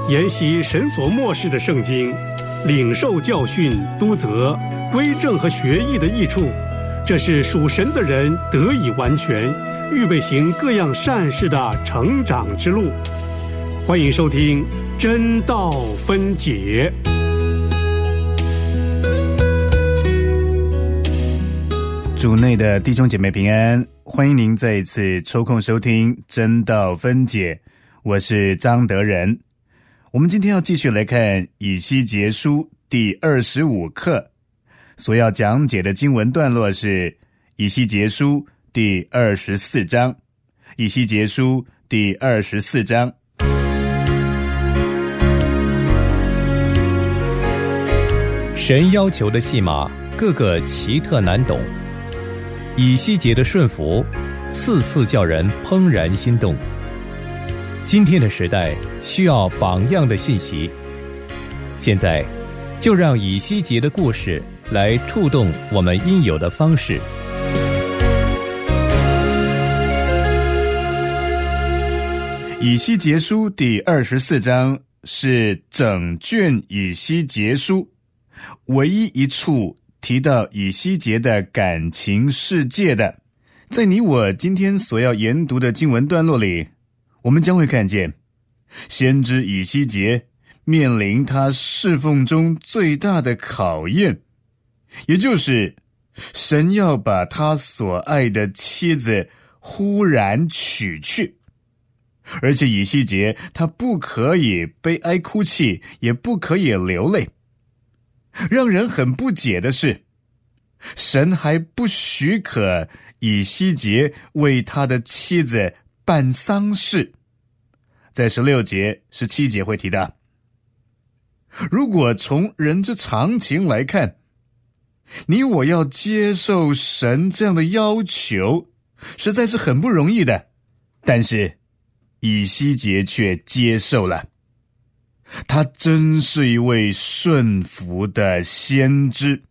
研习神所默示的圣经，领受教训、督责、归正和学艺的益处，这是属神的人得以完全，预备行各样善事的成长之路。欢迎收听真道分解。 主内的弟兄姐妹平安，欢迎您再一次抽空收听真道分解，我是张德仁。我们今天要继续来看以西结书第25课，所要讲解的经文段落是以西结书第24章。以西结书第24章。 神要求的戏码个个奇特难懂，以西结的顺服次次叫人怦然心动。今天的时代需要榜样的信息，现在就让以西结的故事来触动我们应有的方式。 以西结书第24章是整卷以西结书唯一一处提到以西结的感情世界的。在你我今天所要研读的经文段落里，我们将会看见先知以西结面临他侍奉中最大的考验，也就是神要把他所爱的妻子忽然娶去，而且以西结他不可以悲哀哭泣，也不可以流泪。让人很不解的是，神还不许可以西结为他的妻子办丧事。在16节、17节会提到，如果从人之常情来看，你我要接受神这样的要求，实在是很不容易的。但是以西结却接受了，他真是一位顺服的先知。